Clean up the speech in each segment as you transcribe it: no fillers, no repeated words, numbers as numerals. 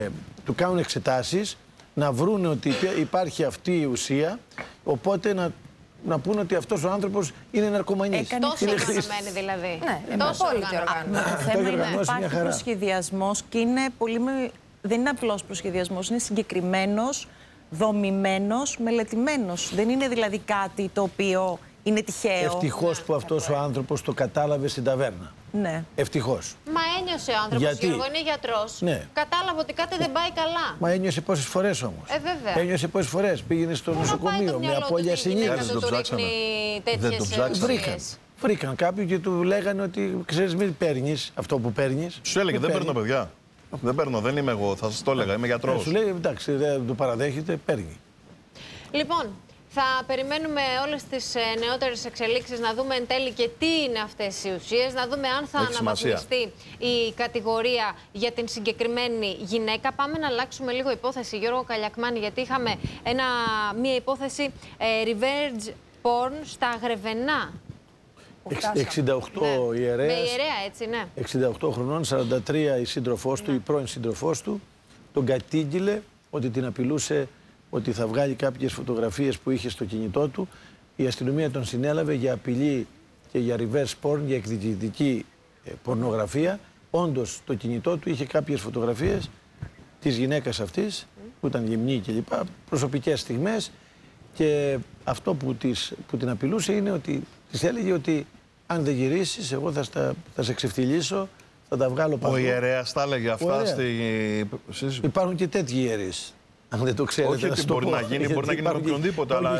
του κάνουν εξετάσεις, να βρουν ότι υπάρχει αυτή η ουσία, οπότε να πούνε ότι αυτός ο άνθρωπος είναι ναρκωμανής. Τόσο οργανωμένη δηλαδή. Ναι, τόσο οργανωμένη. Το θέμα είναι ότι υπάρχει προσχεδιασμός και είναι δεν είναι απλός προσχεδιασμός, είναι συγκεκριμένος, δομημένος, μελετημένος. Δεν είναι δηλαδή κάτι το οποίο είναι τυχαίο. Ευτυχώς που αυτός ο άνθρωπος το κατάλαβε στην ταβέρνα. Ναι. Ευτυχώς. Μα ένιωσε ο άνθρωπος, Γιώργο, είναι γιατρός. Ναι. Κατάλαβε ότι κάτι δεν πάει καλά. Μα ένιωσε πόσες φορές όμως. Βέβαια. Ένιωσε πόσες φορές. Πήγαινε στο νοσοκομείο με απώλεια συνείδησης. Δεν το ψάξανε. Βρήκαν κάποιοι και του λέγανε ότι ξέρεις, μην παίρνεις αυτό που παίρνεις. Σου έλεγε δεν παίρνω, παιδιά. Δεν παίρνω, δεν είμαι εγώ. Θα σας το έλεγα, είμαι γιατρός. Σου λέει εντάξει, δεν το παραδέχεται, παίρνει. Λοιπόν, θα περιμένουμε όλες τις νεότερες εξελίξεις, να δούμε εν τέλει και τι είναι αυτές οι ουσίες, να δούμε αν θα αναβαθμιστεί η κατηγορία για την συγκεκριμένη γυναίκα. Πάμε να αλλάξουμε λίγο υπόθεση, Γιώργο Καλιακμάνη, γιατί είχαμε μία υπόθεση revenge porn στα Γρεβενά. 68 ιερέας, με ιερέα, έτσι, ναι. 68 χρονών, 43 η σύντροφός του, η πρώην σύντροφός του, τον κατήγγειλε ότι την απειλούσε ότι θα βγάλει κάποιες φωτογραφίες που είχε στο κινητό του. Η αστυνομία τον συνέλαβε για απειλή και για reverse porn, για εκδικητική πορνογραφία. Όντως, το κινητό του είχε κάποιες φωτογραφίες της γυναίκας αυτής, που ήταν γυμνή κλπ. Προσωπικές στιγμές. Και αυτό που την απειλούσε είναι ότι της έλεγε ότι αν δεν γυρίσεις, εγώ θα σε ξεφτυλίσω, θα τα βγάλω παντού. Ο ιερέας τα έλεγε αυτά Υπάρχουν και τέτοιοι ιερείς. Αν δεν το ξέρετε, όχι ότι μπορεί να γίνει, μπορεί να γίνει με οποιονδήποτε, αλλά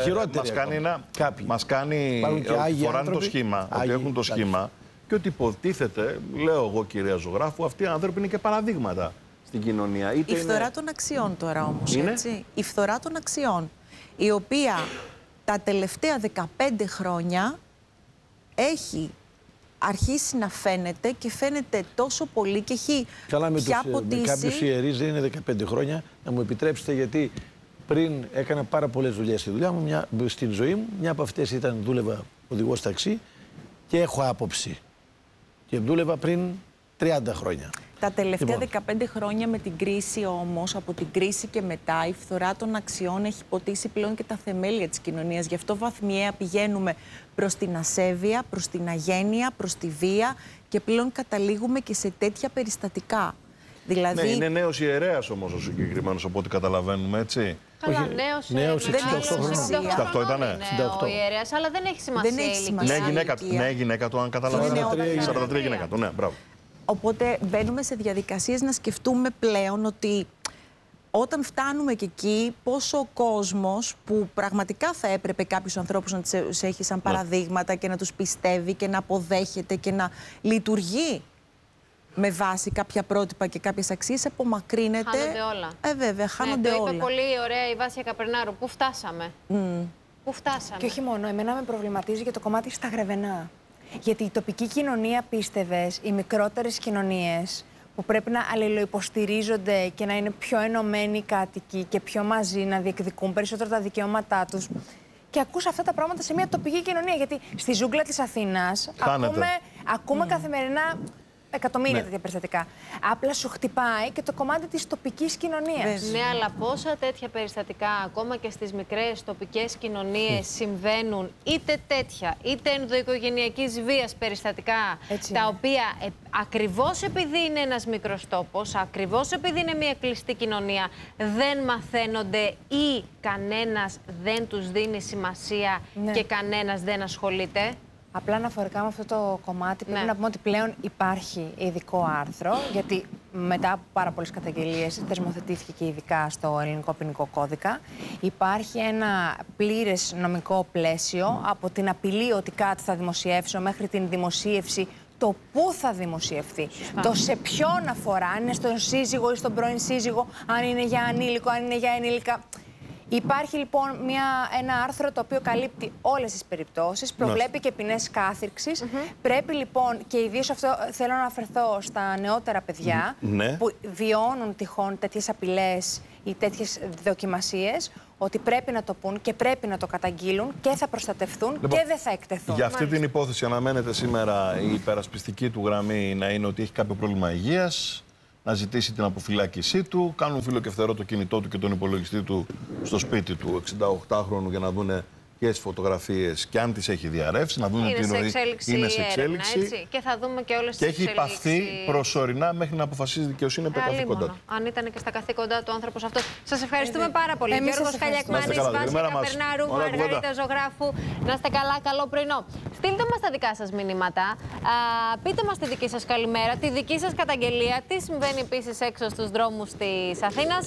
μας κάνει ότι φοράνε το σχήμα, ότι έχουν το σχήμα και ότι υποτίθεται, λέω εγώ κυρία Ζωγράφου, αυτοί οι άνθρωποι είναι και παραδείγματα στην κοινωνία. Η φθορά των αξιών τώρα όμως, έτσι. Η φθορά των αξιών, η οποία τα τελευταία 15 χρόνια έχει αρχίσει να φαίνεται και φαίνεται τόσο πολύ και έχει πια αποτίσει. Με κάποιους ιερείς δεν είναι 15 χρόνια, να μου επιτρέψετε, γιατί πριν έκανα πάρα πολλές δουλειές στη δουλειά μου, στην ζωή μου. Μια από αυτές ήταν δούλευα οδηγός ταξί και έχω άποψη. Και δούλευα πριν 30 χρόνια. Τα τελευταία 15 χρόνια με την κρίση όμως, από την κρίση και μετά, η φθορά των αξιών έχει ποτίσει πλέον και τα θεμέλια της κοινωνίας. Γι' αυτό βαθμιαία πηγαίνουμε προς την ασέβεια, προς την αγένεια, προς τη βία και πλέον καταλήγουμε και σε τέτοια περιστατικά. Δηλαδή... Ναι, είναι νέος ιερέας όμως ο συγκεκριμένος, από ό,τι καταλαβαίνουμε, έτσι. Καλά, νέος 68 χρονών. 68 ήτανε. Ο ιερέας, αλλά δεν έχει σημασία. Δεν έχει σημασία. Νέα γυναίκα του, αν καταλαβαίνω. 43 γυναίκα του, ναι, μπράβο. Οπότε μπαίνουμε σε διαδικασίες να σκεφτούμε πλέον ότι όταν φτάνουμε και εκεί, πόσο ο κόσμος που πραγματικά θα έπρεπε κάποιους ανθρώπους να τους έχει σαν παραδείγματα και να τους πιστεύει και να αποδέχεται και να λειτουργεί με βάση κάποια πρότυπα και κάποιες αξίες, απομακρύνεται. Χάνονται όλα. Βέβαια, χάνονται όλα. Το είπε πολύ ωραία η Βάσια Καπερνάρου. Πού φτάσαμε. Πού φτάσαμε. Και όχι μόνο, εμένα με προβληματίζει για το κομμάτι στα Γρεβενά. Γιατί η τοπική κοινωνία, πίστευες, οι μικρότερες κοινωνίες που πρέπει να αλληλοϊποστηρίζονται και να είναι πιο ενωμένοι οι κάτοικοι και πιο μαζί, να διεκδικούν περισσότερο τα δικαιώματά τους. Και ακούς αυτά τα πράγματα σε μια τοπική κοινωνία. Γιατί στη ζούγκλα της Αθήνας ακούμε καθημερινά εκατομμύρια τέτοια περιστατικά. Απλά σου χτυπάει και το κομμάτι της τοπικής κοινωνίας. Ναι, αλλά πόσα τέτοια περιστατικά ακόμα και στις μικρές τοπικές κοινωνίες συμβαίνουν, είτε τέτοια είτε ενδοοικογενειακής βίας περιστατικά, τα οποία ακριβώς επειδή είναι ένας μικρός τόπος, ακριβώς επειδή είναι μια κλειστή κοινωνία, δεν μαθαίνονται ή κανένας δεν τους δίνει σημασία και κανένας δεν ασχολείται. Απλά αναφορικά με αυτό το κομμάτι, πρέπει να πούμε ότι πλέον υπάρχει ειδικό άρθρο, γιατί μετά από πάρα πολλές καταγγελίες θεσμοθετήθηκε και ειδικά στο Ελληνικό Ποινικό Κώδικα. Υπάρχει ένα πλήρες νομικό πλαίσιο από την απειλή ότι κάτι θα δημοσιεύσω μέχρι την δημοσίευση, το πού θα δημοσιευθεί, το σε ποιον αφορά, αν είναι στον σύζυγο ή στον πρώην σύζυγο, αν είναι για ανήλικο, αν είναι για ενήλικα. Υπάρχει λοιπόν ένα άρθρο το οποίο καλύπτει όλες τις περιπτώσεις, προβλέπει και ποινές κάθυρξης. Πρέπει λοιπόν, και ιδίως αυτό θέλω να αναφερθώ στα νεότερα παιδιά που βιώνουν τυχόν τέτοιες απειλές ή τέτοιες δοκιμασίες, ότι πρέπει να το πούν και πρέπει να το καταγγείλουν και θα προστατευτούν και δεν θα εκτεθούν. Για αυτή την υπόθεση αναμένεται σήμερα η υπερασπιστική του γραμμή να είναι ότι έχει κάποιο πρόβλημα υγείας, να ζητήσει την αποφυλάκησή του. Κάνουν φιλοκευθερό το κινητό του και τον υπολογιστή του στο σπίτι του 68χρονου για να δουν και τις φωτογραφίες και αν τις έχει διαρρεύσει, να δουν την ροή. Είναι σε εξέλιξη. Έτσι. Και θα δούμε και όλες τις εξέλιξεις. Και έχει υπαχθεί προσωρινά μέχρι να αποφασίσει η δικαιοσύνη από τα καθήκοντά του. Αν ήταν και στα καθήκοντά του άνθρωπος αυτός. Σας ευχαριστούμε πάρα πολύ. Γιώργος Καλιακμάνης, Βάσια Καπερνάρου, Μαργαρίτα Ζωγράφου. Να είστε καλά, καλό πρωινό. Στείλτε μας τα δικά σας μηνύματα. Πείτε μας τη δική σας καλημέρα, τη δική σας καταγγελία. Τι συμβαίνει επίσης έξω στους δρόμους της Αθήνας.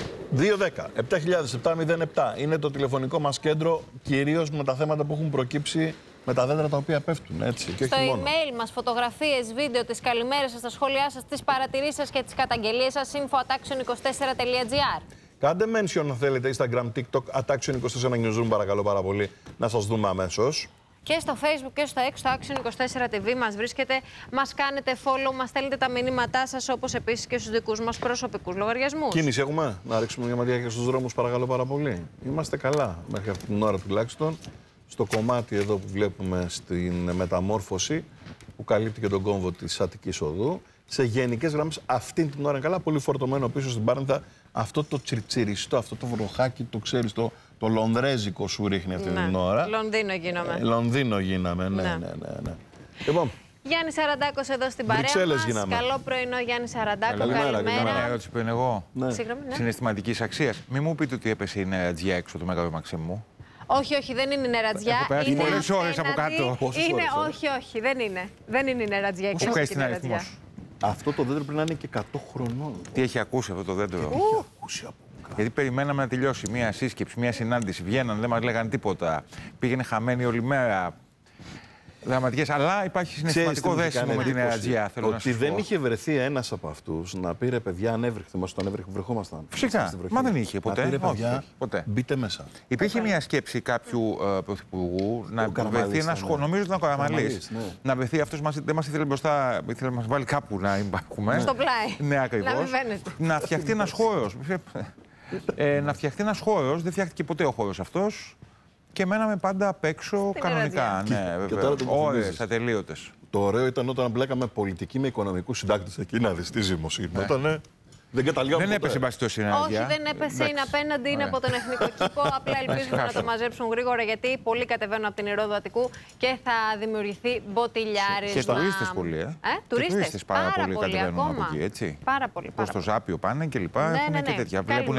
210-7007 είναι το τηλεφωνικό μας κέντρο, κυρίως με τα θέματα που έχουν προκύψει με τα δέντρα τα οποία πέφτουν, έτσι. Και στο όχι μόνο. email μας, φωτογραφίες, βίντεο, τις καλημέρες σας, τα σχόλιά σας, τις παρατηρήσεις σας και τις καταγγελίες σας, info@action24.gr. Κάντε mention αν θέλετε, Instagram, TikTok, @action24 να νιωζούν παρακαλώ πάρα πολύ, να σας δούμε αμέσως. Και στο Facebook και στο X, στο Action24 TV μας βρίσκεται, μας κάνετε follow, μας στέλνετε τα μηνύματά σας, όπως επίσης και στους δικούς μας προσωπικούς λογαριασμούς. Κίνηση έχουμε, να ρίξουμε μια ματιά και στους δρόμους παρακαλώ πάρα πολύ. Είμαστε καλά, μέχρι αυτή την ώρα τουλάχιστον. Στο κομμάτι εδώ που βλέπουμε στην μεταμόρφωση, που καλύπτει και τον κόμβο της Αττικής Οδού. Σε γενικές γραμμές αυτή την ώρα είναι καλά, πολύ φορτωμένο πίσω στην Πάρνηθα. Αυτό το τσιρτσιριστό, αυτό το βροχάκι, το ξέρεις, το λονδρέζικο σου ρίχνει αυτή την ώρα. Λονδίνο γίναμε. Λονδίνο γίναμε, ναι. Λοιπόν, Γιάννη Σαραντάκος εδώ στην παρέα μας. Καλό πρωινό, Γιάννη Σαραντάκο. Καλημέρα. Μια ερώτηση που είναι εγώ. Συγγνώμη, ναι. Συναισθηματικής αξίας. Μην μου πείτε ότι έπεσε η νερατζιά έξω το Μέγαρο Μαξίμου. Όχι, δεν είναι η νερατζιά. Έχω περάσει πολλές ώρες από κάτω. Όχι, δεν είναι. Δεν είναι η νερατζιά. Πόσο βγάζει την αριθμός. Αυτό το δέντρο πρέπει να είναι και 100 χρονών. Τι έχει ακούσει αυτό το δέντρο. Γιατί περιμέναμε να τελειώσει μια σύσκεψη, μια συνάντηση. Βγαίναν, δεν μας λέγανε τίποτα. Πήγαινε χαμένη όλη μέρα. Δραματικές, αλλά υπάρχει συναισθηματικό δέσιμο με την νερατζιά. Ότι δεν είχε βρεθεί ένας από αυτούς να πήρε παιδιά ανέβρεχτη μας όταν βρεχόμασταν. Φυσικά. Μα δεν είχε ποτέ. Να πήρε παιδιά, ποτέ. Μπείτε μέσα. Υπήρχε μια σκέψη κάποιου πρωθυπουργού να βρεθεί ένα σχόλιο. Νομίζω ότι ήταν ο Καραμανλής. Να βρεθεί αυτό, δεν μας ήθελε μπροστά, ήθελε να μας βάλει κάπου να υπάρχουμε. Στο πλάι. Ναι, ακριβώς. Να φτιαχτεί ένας χώρος. Να φτιαχτεί ένας χώρος, δεν φτιάχτηκε ποτέ ο χώρος αυτός. Και μέναμε πάντα απ' έξω κανονικά. Ναι, ώρες ατελείωτες. Το ωραίο ήταν όταν μπλέκαμε πολιτική με οικονομικούς συντάκτες εκεί να δεις τι ζήμωση. Δεν έπεσε μπαστό συνάδελφοι. Όχι, δεν έπεσε. Είναι απέναντι, είναι από τον Εθνικό Κήπο. Απλά ελπίζουμε να το μαζέψουν γρήγορα γιατί πολλοί κατεβαίνουν από την Ηρόδο Αττικού και θα δημιουργηθεί μποτιλιάρισμα. Και τουρίστες πολλοί. Τουρίστες πάρα πολύ κατεβαίνουν από εκεί, έτσι. Πάρα πολύ. Προς το Ζάπιο πάνε και λοιπά. Έχουν και τέτοια. Βλέπουν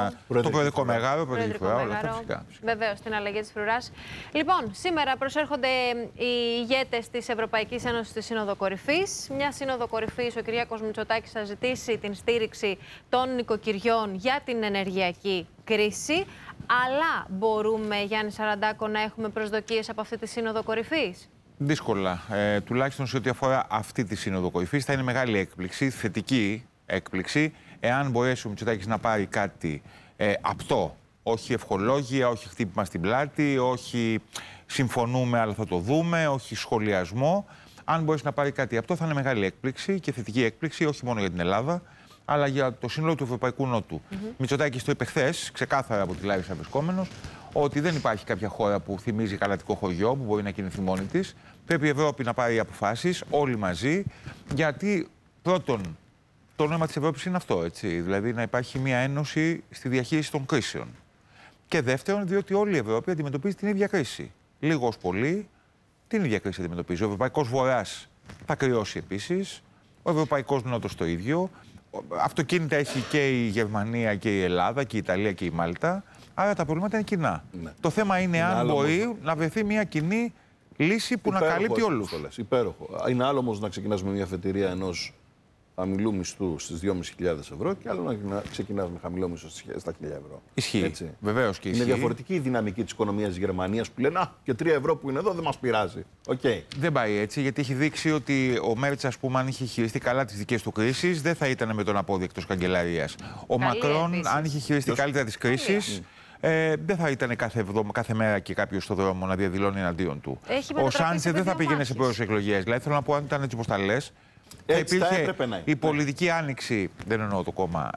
το Προεδρικό Μεγάρο, Προεδρική Φρουρά, όλα αυτά φυσικά. Βεβαίως, την αλλαγή της Φρουράς. Λοιπόν, σήμερα προσέρχονται οι ηγέτες της Ευρωπαϊκής Ένωσης στη Σύνοδο Κορυφής. Μια Σύνοδο Κορυφής, ο Κυριάκος Μητσοτάκης θα ζητήσει την στήριξη των νοικοκυριών για την ενεργειακή κρίση. Αλλά μπορούμε, Γιάννη Σαραντάκο, να έχουμε προσδοκίες από αυτή τη Σύνοδο Κορυφής? Δύσκολα. Τουλάχιστον σε ό,τι αφορά αυτή τη Σύνοδο Κορυφής θα είναι μεγάλη έκπληξη, θετική έκπληξη, εάν μπορέσει ο Μητσοτάκης να πάρει κάτι απτό. Όχι ευχολόγια, όχι χτύπημα στην πλάτη, όχι συμφωνούμε αλλά θα το δούμε, όχι σχολιασμό. Αν μπορέσει να πάρει κάτι απτό θα είναι μεγάλη έκπληξη και θετική έκπληξη, όχι μόνο για την Ελλάδα, αλλά για το σύνολο του Ευρωπαϊκού Νότου. Μητσοτάκης το είπε χθες, ξεκάθαρα από τη Λάρισα βρισκόμενος, ότι δεν υπάρχει κάποια χώρα που θυμίζει γαλατικό χωριό, που μπορεί να κινηθεί μόνη της. Πρέπει η Ευρώπη να πάρει αποφάσεις, όλοι μαζί, γιατί πρώτον, το νόημα της Ευρώπης είναι αυτό, έτσι, δηλαδή να υπάρχει μια ένωση στη διαχείριση των κρίσεων. Και δεύτερον, διότι όλη η Ευρώπη αντιμετωπίζει την ίδια κρίση. Λίγο ως πολύ, την ίδια κρίση αντιμετωπίζει. Ο Ευρωπαϊκός Βορράς θα κρυώσει επίσης, ο Ευρωπαϊκός Νότος το ίδιο. Αυτοκίνητα έχει και η Γερμανία και η Ελλάδα και η Ιταλία και η Μάλτα. Άρα τα προβλήματα είναι κοινά. Ναι. Το θέμα είναι αν μπορεί να βρεθεί μια κοινή λύση που να καλύπτει όλους. Υπέροχο. Είναι άλλο όμως να ξεκινάς με μια αφετηρία ενός χαμηλού μισθού στις 2.500 ευρώ και άλλο να ξεκινάς με χαμηλό μισθό στα 1.000 ευρώ. Ισχύει. Βεβαίως και ισχύει. Είναι διαφορετική η δυναμική της οικονομίας της Γερμανίας που λένε και 3 ευρώ που είναι εδώ δεν μας πειράζει. Okay. Δεν πάει έτσι, γιατί έχει δείξει ότι ο Μέρτς, ας πούμε, αν είχε χειριστεί καλά τις δικές του κρίσεις, δεν θα ήταν με τον απόδεικτος καγκελαρίας. Ο Μακρόν, αν είχε χειριστεί καλύτερα τις κρίσεις, δεν θα ήταν κάθε μέρα και κάποιος στον δρόμο να διαδηλώνει εναντίον του. Ο Σάντσε δεν θα πήγαινε σε πρώτες εκλογές. Δηλαδή, θέλω να πω, αν ήταν έτσι όπως τα λες, θα υπήρχε η πολιτική άνοιξη, δεν εννοώ το κόμμα,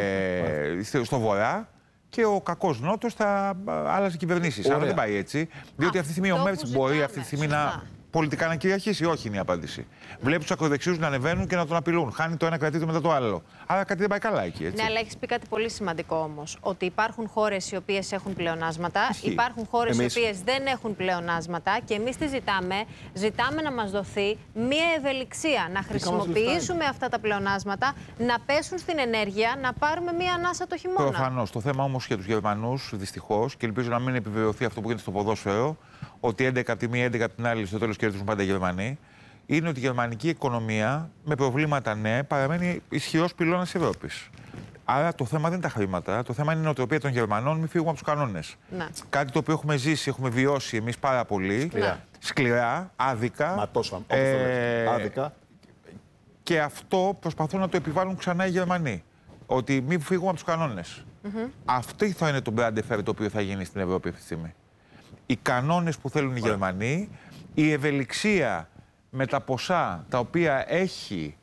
στο Βορρά και ο κακός Νότος θα άλλαζε κυβερνήσεις. Αλλά δεν πάει έτσι. Διότι αυτή τη στιγμή ο Μέρτς μπορεί αυτή τη στιγμή να πολιτικά να κυριαρχήσει? Όχι είναι η απάντηση. Βλέπει τους ακροδεξιούς να ανεβαίνουν και να τον απειλούν. Χάνει το ένα κρατήδιο μετά το άλλο. Άρα κάτι δεν πάει καλά εκεί. Έτσι. Ναι, αλλά έχεις πει κάτι πολύ σημαντικό όμως. Ότι υπάρχουν χώρες οι οποίες έχουν πλεονάσματα, υπάρχουν χώρες οι οποίες δεν έχουν πλεονάσματα και εμείς τι ζητάμε? Ζητάμε να μας δοθεί μία ευελιξία. Να χρησιμοποιήσουμε αυτά τα πλεονάσματα, να πέσουν στην ενέργεια, να πάρουμε μία ανάσα το χειμώνα. Προφανώς. Το θέμα όμως για τους Γερμανούς, δυστυχώς, και ελπίζω να μην επιβεβαιωθεί αυτό που γίνεται στο ποδόσφαιρο, ότι 11 από τη μία, 11 από την άλλη, στο τέλος κερδίζουν πάντα οι Γερμανοί, είναι ότι η γερμανική οικονομία, με προβλήματα ναι, παραμένει ισχυρός πυλώνας της Ευρώπης. Άρα το θέμα δεν είναι τα χρήματα. Το θέμα είναι η νοοτροπία των Γερμανών, μην φύγουμε από τους κανόνες. Ναι. Κάτι το οποίο έχουμε ζήσει, έχουμε βιώσει εμείς πάρα πολύ. Σκληρά, άδικα. Μα τόσο, άδικα. Και αυτό προσπαθούν να το επιβάλλουν ξανά οι Γερμανοί. Ότι μην φύγουμε από τους κανόνες. Αυτό θα είναι το brand fair το οποίο θα γίνει στην Ευρώπη αυτή τη στιγμή. Οι κανόνες που θέλουν οι Γερμανοί, η ευελιξία με τα ποσά τα οποία έχει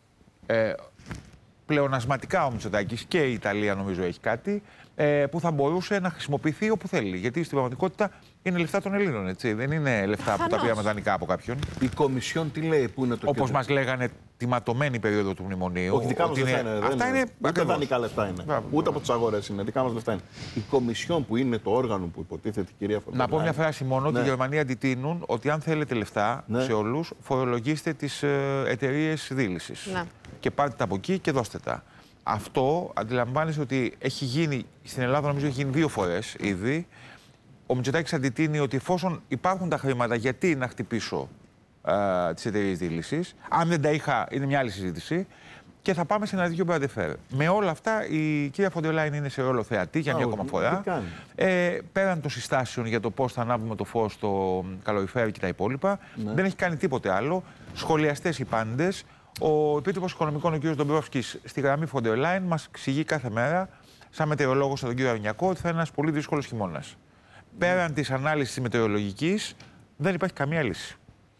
πλεονασματικά ο Μητσοτάκης, και η Ιταλία νομίζω έχει κάτι, που θα μπορούσε να χρησιμοποιηθεί όπου θέλει. Γιατί στην πραγματικότητα είναι λεφτά των Ελλήνων, έτσι. Δεν είναι λεφτά που τα πήραμε δανεικά από κάποιον. Η Κομισιόν τι λέει, που είναι το όπως μας λέγανε τη ματωμένη περίοδο του μνημονίου. Όχι, δικά μας λεφτά είναι. Αυτά είναι ούτε δανεικά λεφτά είναι. Ούτε από τις αγορές είναι. Δικά μας λεφτά είναι. Η Κομισιόν που είναι το όργανο που υποτίθεται η κυρία Φοντερ Λάιεν. Να πω μια φράση μόνο, ότι οι Γερμανοί αντιτείνουν ότι αν θέλετε λεφτά σε όλους, φορολογήστε τις εταιρείες δίλησης. Και πάρτε τα από εκεί και δώστε τα. Αυτό αντιλαμβάνεσαι ότι έχει γίνει στην Ελλάδα, νομίζω έχει γίνει 2 φορές ήδη. Ο Μητσοτάκης αντιτείνει ότι εφόσον υπάρχουν τα χρήματα, γιατί να χτυπήσω τις εταιρείες δίλησης? Αν δεν τα είχα, είναι μια άλλη συζήτηση. Και θα πάμε σε ένα δίκιο brand fair. Με όλα αυτά, η κυρία Φοντερ Λάιεν είναι σε ρόλο θεατή για μια ακόμα φορά. Πέραν των συστάσεων για το πώς θα ανάβουμε το φως στο καλοριφέρ και τα υπόλοιπα, δεν έχει κάνει τίποτε άλλο. Σχολιαστές οι πάντες. Ο Επίτροπος Οικονομικών, ο κ. Ντομπρόφσκης, στη γραμμή Φοντερ Λάιεν μας εξηγεί κάθε μέρα, σαν μετεωρολόγος από τον κ. Αρνιακό, ότι θα είναι ένας πολύ δύσκολος χειμώνας. Πέραν της ανάλυσης μετεωρολογικής, δεν υπάρχει καμία λύση.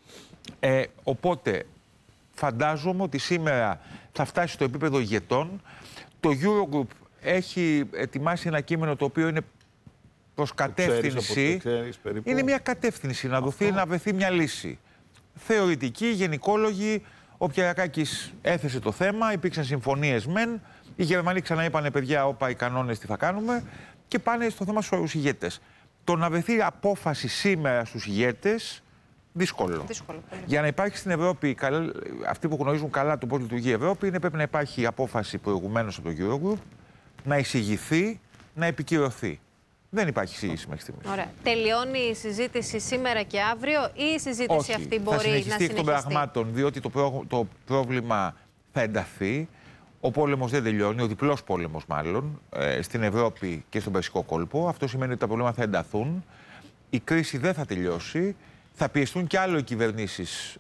Οπότε, φαντάζομαι ότι σήμερα θα φτάσει στο επίπεδο ηγετών. Το Eurogroup έχει ετοιμάσει ένα κείμενο το οποίο είναι προς κατεύθυνση. Είναι μια κατεύθυνση να δοθεί, να βρεθεί μια λύση. Θεωρητική, γενικόλογη. Ο Πιερακάκης έθεσε το θέμα, υπήρξαν συμφωνίες μεν. Οι Γερμανοί ξανά είπανε, παιδιά, όπα, οι κανόνες τι θα κάνουμε. Και πάνε στο θέμα στους ηγέτες. Το να βρεθεί απόφαση σήμερα στους ηγέτες, δύσκολο. Για να υπάρχει στην Ευρώπη, αυτοί που γνωρίζουν καλά το πώς λειτουργεί η Ευρώπη, πρέπει να υπάρχει απόφαση προηγουμένως από το Eurogroup, να εισηγηθεί, να επικυρωθεί. Δεν υπάρχει εισήγηση μέχρι στιγμής. Ωραία. Τελειώνει η συζήτηση σήμερα και αύριο, ή η συζήτηση αυτή μπορεί να συνεχιστεί? Εκ των πραγμάτων, διότι το πρόβλημα θα ενταθεί. Ο πόλεμος δεν τελειώνει, ο διπλός πόλεμος μάλλον, στην Ευρώπη και στον Περσικό κόλπο. Αυτό σημαίνει ότι τα προβλήματα θα ενταθούν. Η κρίση δεν θα τελειώσει. Θα πιεστούν κι άλλο οι κυβερνήσεις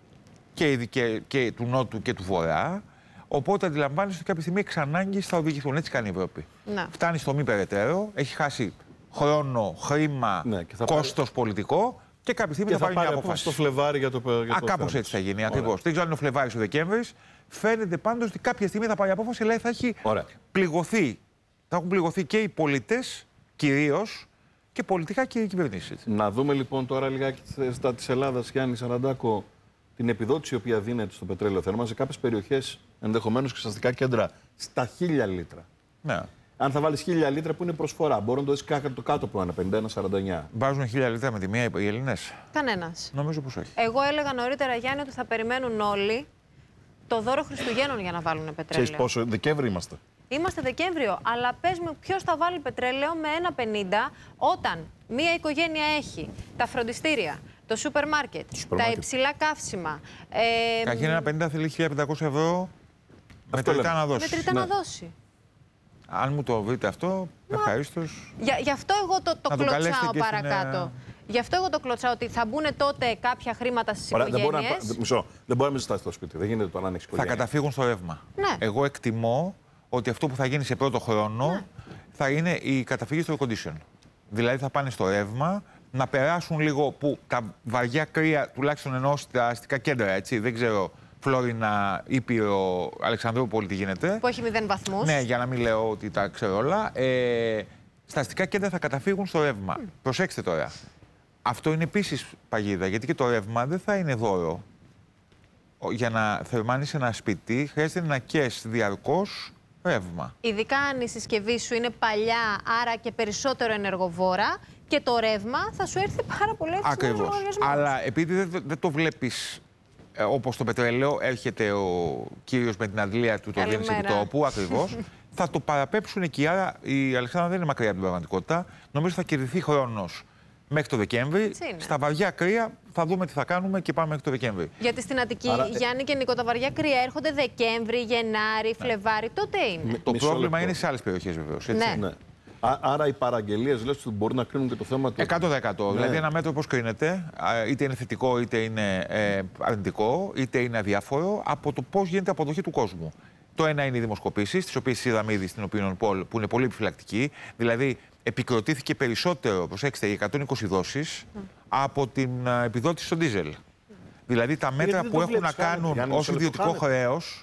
και του Νότου και του Βορρά. Οπότε αντιλαμβάνεσαι ότι κάποια στιγμή εξ ανάγκης θα οδηγηθούν. Έτσι κάνει η Ευρώπη. Φτάνει στο μη περαιτέρω, έχει χάσει χρόνο, χρήμα, κόστος πολιτικό και κάποια στιγμή θα πάρει μια απόφαση. Στο Φλεβάρι για το κάπως έτσι θα γίνει ακριβώς. Δεν ξέρω αν είναι ο Φλεβάρις ή ο Δεκέμβρης. Φαίνεται πάντως ότι κάποια στιγμή θα πάρει απόφαση, αλλά θα έχει πληγωθεί. Θα έχουν πληγωθεί και οι πολίτες κυρίως και πολιτικά και οι κυβερνήσεις. Να δούμε λοιπόν τώρα λιγάκι στα της Ελλάδας, Γιάννη Σαραντάκο, την επιδότηση η οποία δίνεται στο πετρέλαιο θέρμα σε κάποιες περιοχές, ενδεχομένως και στα αστικά κέντρα, στα 1000 λίτρα. Ναι. Αν θα βάλεις 1000 λίτρα που είναι προσφορά, μπορούν να το δεις κάτω από ένα 51-49. Βάζουν 1000 λίτρα με τη μία οι Έλληνες? Κανένας. Νομίζω πως όχι. Εγώ έλεγα νωρίτερα, Γιάννη, ότι θα περιμένουν όλοι το δώρο Χριστουγέννων για να βάλουν πετρέλαιο. Ξέρεις πόσο, Δεκέμβρη είμαστε. Είμαστε Δεκέμβριο, αλλά πες μου ποιος θα βάλει πετρέλαιο με 1,50 όταν μία οικογένεια έχει τα φροντιστήρια, το σούπερ μάρκετ, τα υψηλά καύσιμα. Καχύνα 1,50 θέλει 1.500 ευρώ μετρητά να δώσει. Μετρητά να δώσει. Αν μου το βρείτε αυτό, ευχαρίστως. Γι' αυτό εγώ το κλωτσάω παρακάτω. Γι' αυτό εγώ το κλωτσάω, ότι θα μπουν τότε κάποια χρήματα στις οικογένειες. Δεν μπορεί να μην ζητάς στο σπίτι. Δεν γίνεται το να ανοίξει οικογένεια. Θα καταφύγουν στο ρεύμα. Ναι. Εγώ εκτιμώ ότι αυτό που θα γίνει σε πρώτο χρόνο θα είναι η καταφύγη στο air condition. Δηλαδή θα πάνε στο ρεύμα, να περάσουν λίγο που τα βαριά κρύα, τουλάχιστον εννοώ στα αστικά κέντρα, έτσι, δεν ξέρω, Φλόρινα, Ήπειρο, Αλεξανδρούπολη τι γίνεται. Που έχει 0 βαθμούς. Ναι, για να μην λέω ότι τα ξέρω όλα. Στα αστικά κέντρα θα καταφύγουν στο ρεύμα. Προσέξτε τώρα. Αυτό είναι επίσης παγίδα, γιατί και το ρεύμα δεν θα είναι δώρο. Για να θερμάνεις ένα σπίτι χρειάζεται να καίς διαρκώς ρεύμα. Ειδικά αν η συσκευή σου είναι παλιά, άρα και περισσότερο ενεργοβόρα, και το ρεύμα θα σου έρθει πάρα πολύ εύκολα. Ακριβώς. Αλλά επειδή δεν το βλέπεις όπως το πετρέλαιο, έρχεται ο κύριος με την αντλία του, το διεύθυνση επιτόπου, ακριβώς, θα το παραπέψουν εκεί. Άρα η Αλεξάνδρα δεν είναι μακριά από την πραγματικότητα. Νομίζω θα κερδιθεί χρόνος μέχρι το Δεκέμβρη. Στα βαριά κρύα θα δούμε τι θα κάνουμε και πάμε μέχρι το Δεκέμβρη. Γιατί στην Αττική, Γιάννη και Νίκο, τα βαριά κρύα έρχονται Δεκέμβρη, Γενάρη, Φλεβάρη. Τότε είναι. Το πρόβλημα είναι σε άλλες περιοχές βεβαίως. Ναι. Άρα οι παραγγελίες λες ότι μπορεί να κρίνουν και το θέμα του. 100%. Δηλαδή ένα μέτρο πώς κρίνεται, είτε είναι θετικό, είτε είναι αρνητικό, είτε είναι αδιάφορο, από το πώς γίνεται η αποδοχή του κόσμου. Το ένα είναι οι δημοσκοπήσεις, τις οποίες είδαμε ήδη στην Opinion Poll, που είναι πολύ επιφυλακτική. Δηλαδή επικροτήθηκε περισσότερο, προσέξτε, οι 120 δόσεις από την επιδότηση στο ντίζελ. Δηλαδή τα μέτρα που έχουν να κάνουν ως ιδιωτικό χρέος.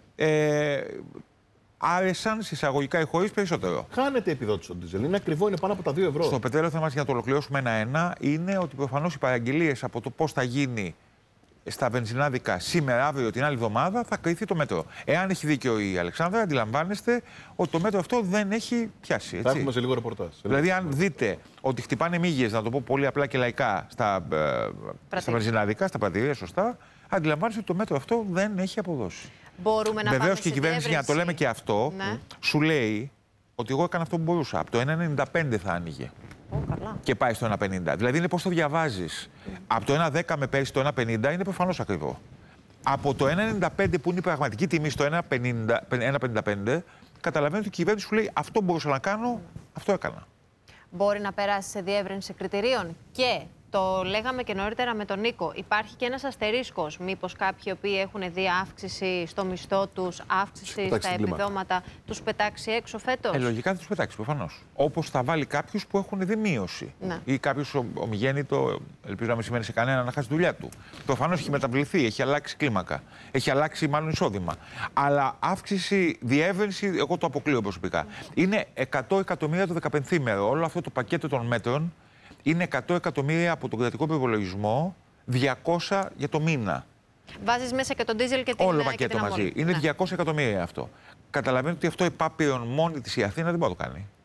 Άρεσαν συσσαγωγικά οι χώρες περισσότερο. Χάνεται η επιδότηση στο ντίζελ. Είναι ακριβό, είναι πάνω από τα 2 ευρώ. Στο πετρέλαιο θα μας, για να το ολοκληρώσουμε ένα-ένα, είναι ότι προφανώς οι παραγγελίες από το πώς θα γίνει στα βενζινάδικα σήμερα, αύριο, την άλλη εβδομάδα, θα κριθεί το μέτρο. Εάν έχει δίκιο η Αλεξάνδρα, αντιλαμβάνεστε ότι το μέτρο αυτό δεν έχει πιάσει. Έτσι. Θα έχουμε σε λίγο ρεπορτάζ. Δηλαδή, αν δείτε ότι χτυπάνε μύγες, να το πω πολύ απλά και λαϊκά, στα βενζινάδικα, στα πρατηρία, σωστά, αντιλαμβάνεστε ότι το μέτρο αυτό δεν έχει αποδώσει. Βεβαίως και η κυβέρνηση, για να το λέμε και αυτό, σου λέει ότι εγώ έκανα αυτό που μπορούσα. Από το 1,95 θα άνοιγε. Και πάει στο 1,50. Δηλαδή είναι πώς το διαβάζεις. Από το 1,10 με πέρυσι το 1,50 είναι προφανώς ακριβό. Από το 1,95 που είναι η πραγματική τιμή στο 1,55, καταλαβαίνετε ότι η κυβέρνηση σου λέει αυτό μπορούσα να κάνω, αυτό έκανα. Μπορεί να περάσει σε διεύρυνση κριτηρίων και. Το λέγαμε και νωρίτερα με τον Νίκο. Υπάρχει και ένας αστερίσκος. Μήπως κάποιοι οποίοι έχουν δει αύξηση στο μισθό τους, αύξηση στα επιδόματα, τους πετάξει έξω φέτος? Λογικά θα τους πετάξει, προφανώς. Όπως θα βάλει κάποιους που έχουν δει μείωση. Ή κάποιος ομιγέννητο, ελπίζω να μην σημαίνει σε κανένα, να χάσει τη δουλειά του. Προφανώς έχει μεταβληθεί, έχει αλλάξει κλίμακα. Έχει αλλάξει μάλλον εισόδημα. Αλλά αύξηση, διεύρυνση, εγώ το αποκλείω προσωπικά. Είναι 100 εκατομμύρια το 15ήμερο. Όλο αυτό το πακέτο των μέτρων. Είναι 100 εκατομμύρια από τον κρατικό προϋπολογισμό, 200 για το μήνα. Βάζεις μέσα και τον ντίζελ και την όλο πακέτο μαζί. Είναι 200 εκατομμύρια αυτό. Καταλαβαίνετε ότι αυτό επάπειρον μόνη της η Αθήνα δεν μπορεί να το κάνει.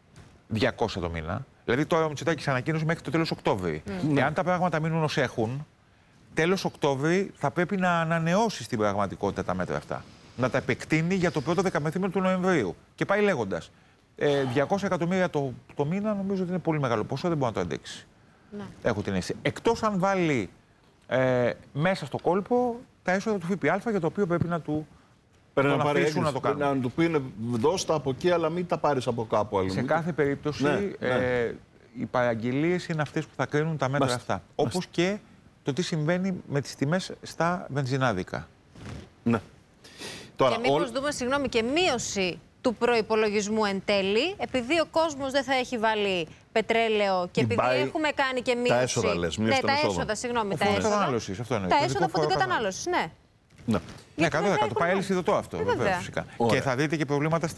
200 το μήνα. Δηλαδή τώρα ο Μητσοτάκης ανακοίνωσε μέχρι το τέλος Οκτώβρη. Εάν τα πράγματα μείνουν ως έχουν, τέλος Οκτώβρη θα πρέπει να ανανεώσει στην πραγματικότητα τα μέτρα αυτά. Να τα επεκτείνει για το πρώτο 15ήμερο του Νοεμβρίου. Και πάει λέγοντας. 200 εκατομμύρια το μήνα νομίζω ότι είναι πολύ μεγάλο ποσό, δεν μπορεί να το αντέξει. Έχω την αίσθηση. Εκτός αν βάλει μέσα στο κόλπο τα έσοδα του ΦΠΑ, για το οποίο πρέπει να του αφήσουν να το κάνουν. Να του πούνε δώσ' τα από εκεί, αλλά μην τα πάρεις από κάπου άλλο. Σε κάθε περίπτωση οι παραγγελίες είναι αυτές που θα κρίνουν τα μέτρα αυτά. Όπως και το τι συμβαίνει με τις τιμές στα βενζινάδικα. Ναι. Τώρα, και μήπως δούμε, συγγνώμη, και μείωση του προϋπολογισμού εν τέλει, επειδή ο κόσμος δεν θα έχει βάλει πετρέλαιο και επειδή έχουμε κάνει και μείωση. Τα έσοδα, λες, ναι, τα έσοδα, συγγνώμη. Τα έσοδα από την κατανάλωση, ναι. Ναι, 100%. Πάει αλυσιδωτό αυτό, βεβαίως, φυσικά. Και θα δείτε και προβλήματα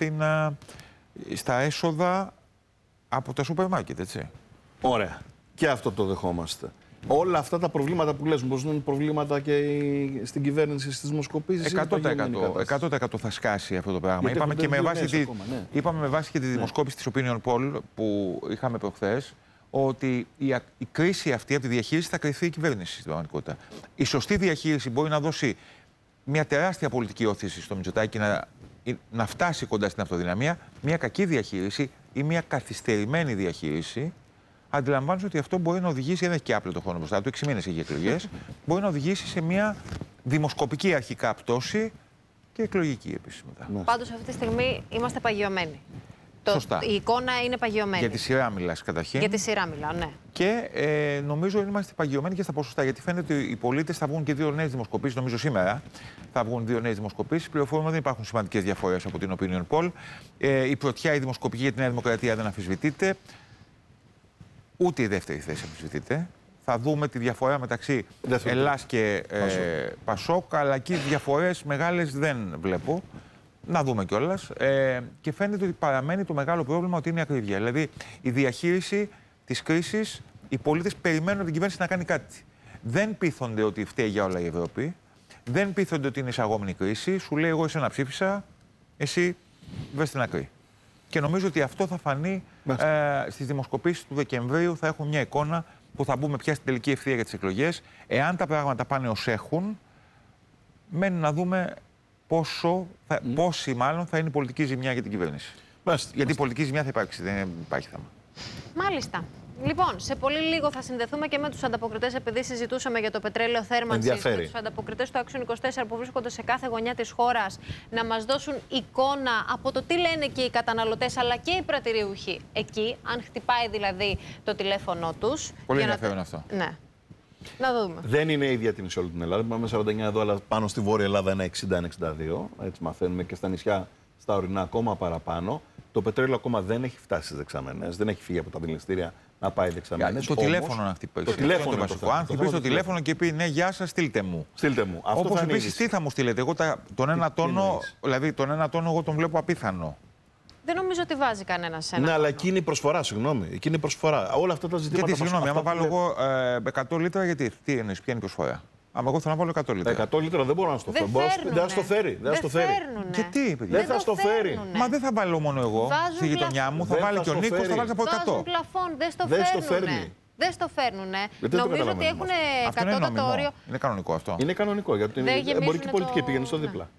στα έσοδα από τα σούπερ μάρκετ, έτσι. Ωραία. Και αυτό το δεχόμαστε. Όλα αυτά τα προβλήματα που λες, μπορούν να είναι προβλήματα και στην κυβέρνηση, στις δημοσκοπήσεις. 100% θα σκάσει αυτό το πράγμα. Είπαμε και με βάση και τη δημοσκόπηση της Opinion Poll που είχαμε προχθές, ότι η κρίση αυτή από τη διαχείριση θα κρυθεί η κυβέρνηση στην πραγματικότητα. Η σωστή διαχείριση μπορεί να δώσει μια τεράστια πολιτική όθηση στο Μητσοτάκη να φτάσει κοντά στην αυτοδυναμία. Μια κακή διαχείριση ή μια καθυστερημένη διαχείριση. Αντιλαμβάνεσαι ότι αυτό μπορεί να οδηγήσει, δεν έχει και άπλετο χρόνο μπροστά του, 6 μήνες έχει εκλογές, μπορεί να οδηγήσει σε μια δημοσκοπική αρχικά πτώση και εκλογική επίσης μετά. Πάντως αυτή τη στιγμή είμαστε παγιωμένοι. Σωστά. Η εικόνα είναι παγιωμένη. Για τη σειρά μιλάς καταρχήν. Για τη σειρά μιλάω, ναι. Και νομίζω ότι είμαστε παγιωμένοι και στα ποσοστά. Γιατί φαίνεται ότι οι πολίτες θα βγουν και 2 νέες δημοσκοπήσεις. Νομίζω σήμερα θα βγουν 2 νέες δημοσκοπήσεις. Πληροφορούμε δεν υπάρχουν σημαντικές διαφορές από την Opinion Poll. Η πρωτιά, η δημοσκοπική για τη Νέα Δημοκρατία δεν αμφισβητείται. Ούτε η δεύτερη θέση αμφισβητείται. Θα δούμε τη διαφορά μεταξύ Ελλάς και Πασόκ, αλλά εκεί διαφορές μεγάλες δεν βλέπω. Να δούμε κιόλας. Και φαίνεται ότι παραμένει το μεγάλο πρόβλημα ότι είναι η ακρίβεια. Δηλαδή η διαχείριση της κρίσης οι πολίτες περιμένουν την κυβέρνηση να κάνει κάτι. Δεν πείθονται ότι φταίει για όλα η Ευρώπη. Δεν πείθονται ότι είναι εισαγόμενη κρίση. Σου λέει: εγώ εσένα ψήφισα, εσύ βρες την άκρη. Και νομίζω ότι αυτό θα φανεί στις δημοσκοπήσεις του Δεκεμβρίου. Θα έχουμε μια εικόνα που θα μπούμε πια στην τελική ευθεία για τις εκλογές. Εάν τα πράγματα πάνε ως έχουν, μένει να δούμε πόση μάλλον θα είναι η πολιτική ζημιά για την κυβέρνηση. Γιατί η πολιτική ζημιά θα υπάρξει, δεν υπάρχει θέμα. Μάλιστα. Λοιπόν, σε πολύ λίγο θα συνδεθούμε και με τους ανταποκριτές, επειδή συζητούσαμε για το πετρέλαιο θέρμανσης, με τους ανταποκριτές του Action 24 που βρίσκονται σε κάθε γωνιά της χώρας, να μας δώσουν εικόνα από το τι λένε και οι καταναλωτές αλλά και οι πρατηριούχοι εκεί, αν χτυπάει δηλαδή το τηλέφωνό τους. Πολύ ενδιαφέρον αυτό. Ναι. Να το δούμε. Δεν είναι ίδια την σε όλη την Ελλάδα. Πάμε 49 εδώ, αλλά πάνω στη Βόρεια Ελλάδα είναι 60-62. Έτσι μαθαίνουμε, και στα νησιά, στα ορεινά, ακόμα παραπάνω. Το πετρέλαιο ακόμα δεν έχει φτάσει στις δεξαμενές, δεν έχει φύγει από τα δηληστήρια να πάει δεξαμενές. Το τηλέφωνο να χτυπήσει. Το τηλέφωνο είναι το βασικό. Αν χτυπήσει το τηλέφωνο και πει ναι, γεια σας, στείλτε μου. Στείλτε μου. Όπως επίσης, τι θα μου στείλετε. Εγώ τον ένα τόνο, δηλαδή τον ένα τόνο, εγώ τον βλέπω απίθανο. Δεν νομίζω ότι βάζει κανένα ένα. Ναι, αλλά εκείνη η προσφορά, συγγνώμη. Εκείνη η προσφορά. Όλα αυτά τα ζητήματα. Γιατί, συγγνώμη, άμα βάλω εγώ 100 λίτρα, γιατί τι εννοείς, ποια είναι η προσφορά. Άμα εγώ θέλω να βάλω 100 λίτρα. 100 λίτρα δεν μπορώ να στο φέρω. Δεν θα στο φέρει. Γιατί, παιδιά. Δεν θα στο φέρει. Μα δεν θα βάλω μόνο εγώ στη γειτονιά μου. Θα βάλει και ο Νίκος, θα βάλει από 100. Βάζουν πλαφόν, δεν στο φέρνουν. Δεν στο φέρνουνε. Νομίζω ότι έχουν κατώτατο όριο. Είναι κανονικό αυτό. Είναι κανονικό γιατί την εμπορική πολιτική πήγαινε στο δίπλα.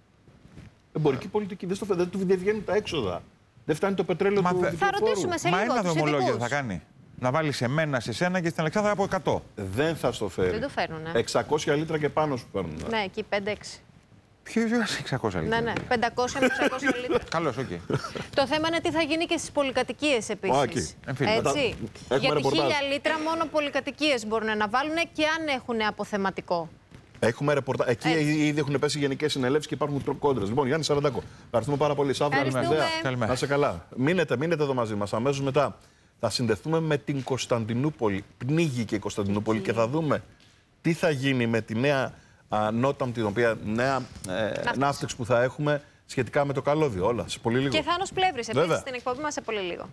Εμπορική πολιτική δεν του βγαίνουν τα έξοδα. Δεν φτάνει το πετρέλαιο του δικτυοφόρου. Θα ρωτήσουμε σε λίγο. Μα ένα δρομολόγιο θα κάνει. Να βάλει σε μένα, σε σένα και στην Αλεξάνδρα από 100. Δεν θα στο φέρει. Δεν το φέρνουνε. 600 λίτρα και πάνω σου παίρνουν. Ναι, εκεί 5-6. Ποιο είναι 600 λίτρα. Ναι, 500 με 600 λίτρα. Καλώς, οκ. Το θέμα είναι τι θα γίνει και στις πολυκατοικίες επίσης. Έτσι. Γιατί 1000 λίτρα μόνο πολυκατοικίες μπορούν να βάλουν και αν έχουν αποθεματικό. Έχουμε ρεπορτάζ. Εκεί ήδη έχουν πέσει γενικές συνελεύσεις και υπάρχουν κόντρες. Λοιπόν, Γιάννη Σαραντάκο, ευχαριστούμε πάρα πολύ. Σάββα, να είσαι καλά. Μείνετε εδώ μαζί μας. Αμέσως μετά θα συνδεθούμε με την Κωνσταντινούπολη. Πνίγηκε η Κωνσταντινούπολη και θα δούμε τι θα γίνει με τη νέα νότα, την οποία νέα ναύτυξη που θα έχουμε σχετικά με το καλώδιο. Όλα σε πολύ λίγο. Και Θάνος Πλεύρης επίσης στην εκπομπή μας σε πολύ λίγο.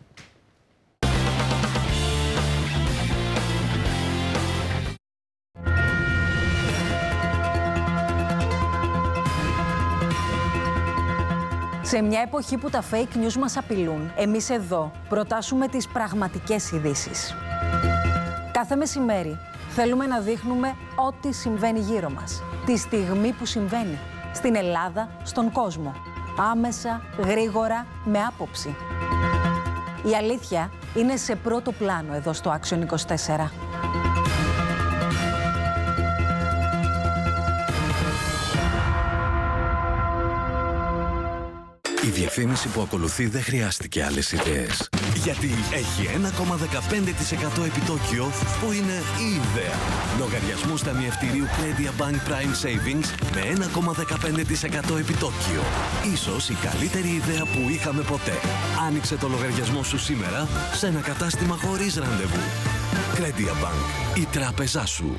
Σε μια εποχή που τα fake news μας απειλούν, εμείς εδώ προτάσουμε τις πραγματικές ειδήσεις. Κάθε μεσημέρι θέλουμε να δείχνουμε ό,τι συμβαίνει γύρω μας, τη στιγμή που συμβαίνει, στην Ελλάδα, στον κόσμο. Άμεσα, γρήγορα, με άποψη. Η αλήθεια είναι σε πρώτο πλάνο εδώ στο Action 24. Η διαφήμιση που ακολουθεί δεν χρειάστηκε άλλες ιδέες. Γιατί έχει 1,15% επιτόκιο που είναι η ιδέα. Λογαριασμούς ταμιευτηρίου Credit Bank Prime Savings με 1,15% επιτόκιο. Ίσως η καλύτερη ιδέα που είχαμε ποτέ. Άνοιξε το λογαριασμό σου σήμερα σε ένα κατάστημα χωρίς ραντεβού. Credit Bank, η τράπεζά σου.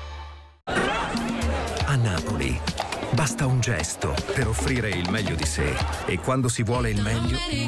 A Napoli basta un gesto per offrire il meglio di sé e quando si vuole il meglio